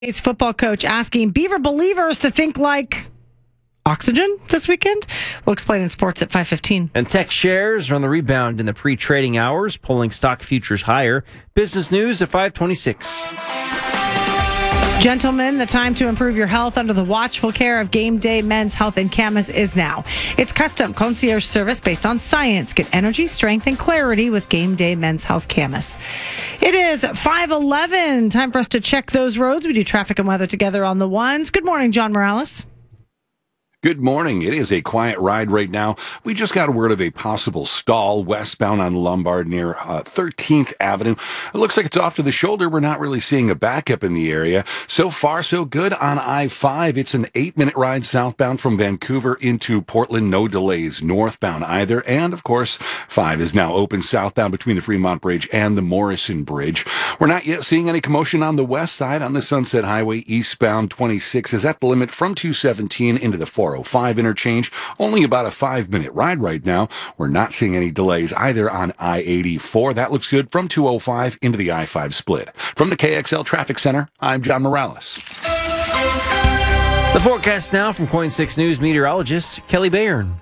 State's football coach asking Beaver believers to think like oxygen this weekend. We'll explain in sports at 5:15. And tech shares are on the rebound in the pre-trading hours, pulling stock futures higher. Business news at 5:26. Gentlemen, the time to improve your health under the watchful care of Game Day Men's Health in Camas is now. It's custom concierge service based on science. Get energy, strength, and clarity with Game Day Men's Health Camas. It is 5:11. Time for us to check those roads. We do traffic and weather together on the ones. Good morning, John Morales. Good morning. It is a quiet ride right now. We just got word of a possible stall westbound on Lombard near 13th Avenue. It looks like it's off to the shoulder. We're not really seeing a backup in the area. So far, so good on I-5. It's an 8-minute ride southbound from Vancouver into Portland. No delays northbound either. And, of course, 5 is now open southbound between the Fremont Bridge and the Morrison Bridge. We're not yet seeing any commotion on the west side on the Sunset Highway. Eastbound 26 is at the limit from 217 into the 405 interchange. Only about a 5-minute ride right now. We're not seeing any delays either on I-84. That looks good from 205 into the I-5 split. From the KXL Traffic Center, I'm John Morales. The forecast now from Coin 6 News meteorologist Kelly Bayern.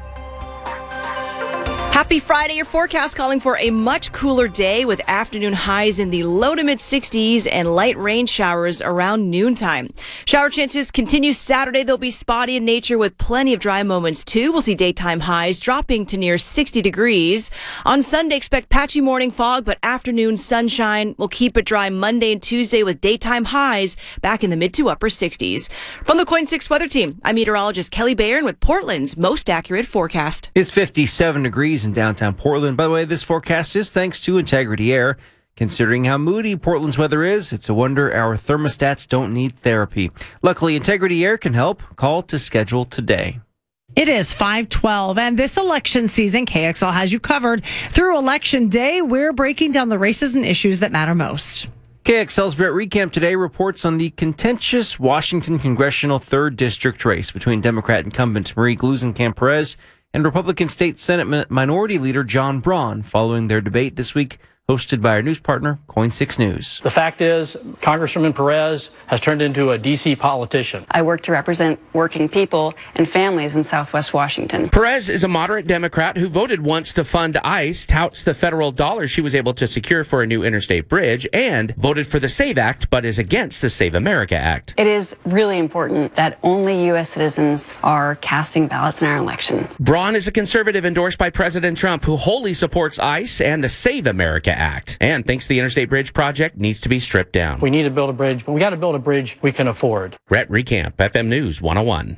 Happy Friday. Your forecast calling for a much cooler day with afternoon highs in the low to mid 60s and light rain showers around noontime. Shower chances continue Saturday. They'll be spotty in nature with plenty of dry moments too. We'll see daytime highs dropping to near 60 degrees. On Sunday, expect patchy morning fog, but afternoon sunshine. We'll keep it dry Monday and Tuesday with daytime highs back in the mid to upper 60s. From the Coin 6 Weather Team, I'm meteorologist Kelly Bayern with Portland's most accurate forecast. It's 57 degrees in downtown Portland. By the way, this forecast is thanks to Integrity Air. Considering how moody Portland's weather is, it's a wonder our thermostats don't need therapy. Luckily, Integrity Air can help. Call to schedule today. It is 5:12, and this election season, KXL has you covered. Through Election Day, we're breaking down the races and issues that matter most. KXL's Brett Recamp today reports on the contentious Washington Congressional 3rd District race between Democrat incumbent Marie Gluesenkamp-Perez and Republican State Senate Minority Leader John Braun following their debate this week, hosted by our news partner, Coin 6 News. The fact is, Congresswoman Perez has turned into a D.C. politician. I work to represent working people and families in Southwest Washington. Perez is a moderate Democrat who voted once to fund ICE, touts the federal dollars she was able to secure for a new interstate bridge, and voted for the SAVE Act, but is against the Save America Act. It is really important that only U.S. citizens are casting ballots in our election. Braun is a conservative endorsed by President Trump who wholly supports ICE and the Save America Act, and thinks the Interstate Bridge project needs to be stripped down. We need to build a bridge, but we got to build a bridge we can afford. Brett Recamp, FM News 101.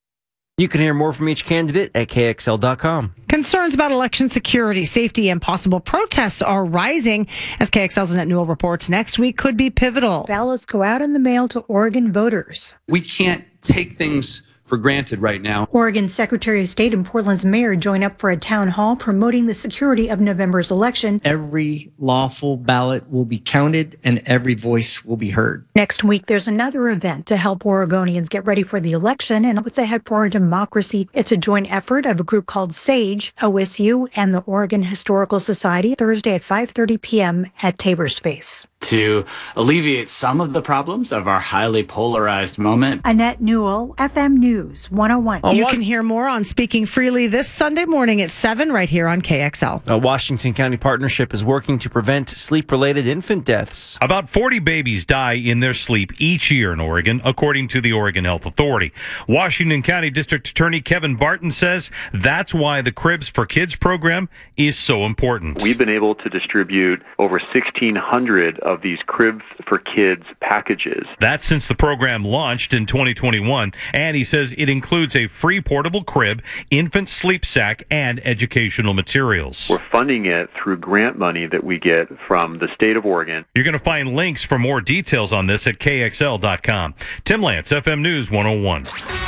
You can hear more from each candidate at KXL.com. Concerns about election security, safety, and possible protests are rising. As KXL's Annette Newell reports, next week could be pivotal. Ballots go out in the mail to Oregon voters. We can't take things for granted right now. Oregon Secretary of State and Portland's mayor join up for a town hall promoting the security of November's election. Every lawful ballot will be counted and every voice will be heard. Next week, there's another event to help Oregonians get ready for the election, and it's ahead for our democracy. It's a joint effort of a group called SAGE, OSU, and the Oregon Historical Society, Thursday at 5:30 p.m. at Tabor Space. To alleviate some of the problems of our highly polarized moment. Annette Newell, FM News 101. You can hear more on Speaking Freely this Sunday morning at 7 right here on KXL. A Washington County partnership is working to prevent sleep-related infant deaths. About 40 babies die in their sleep each year in Oregon, according to the Oregon Health Authority. Washington County District Attorney Kevin Barton says that's why the Cribs for Kids program is so important. We've been able to distribute over 1,600 of these Cribs for Kids packages. That's since the program launched in 2021, and he says it includes a free portable crib, infant sleep sack, and educational materials. We're funding it through grant money that we get from the state of Oregon. You're going to find links for more details on this at KXL.com. Tim Lance, FM News 101.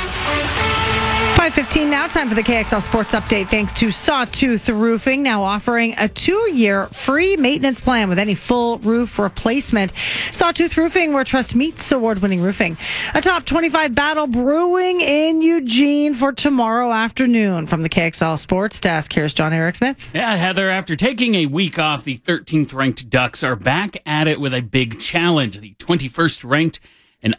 5:15 now, time for the KXL Sports Update. Thanks to Sawtooth Roofing, now offering a 2-year free maintenance plan with any full roof replacement. Sawtooth Roofing, where trust meets award-winning roofing. A top 25 battle brewing in Eugene for tomorrow afternoon. From the KXL Sports Desk, here's John Eric Smith. Yeah, Heather, after taking a week off, the 13th-ranked Ducks are back at it with a big challenge. The 21st-ranked